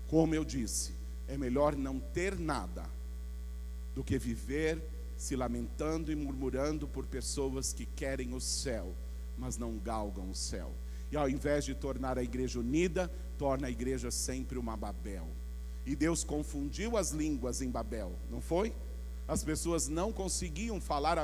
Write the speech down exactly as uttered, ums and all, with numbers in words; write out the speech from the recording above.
Como eu disse, é melhor não ter nada do que viver se lamentando e murmurando por pessoas que querem o céu, mas não galgam o céu. E ao invés de tornar a igreja unida, torna a igreja sempre uma Babel. E Deus confundiu as línguas em Babel, não foi? As pessoas não conseguiam falar a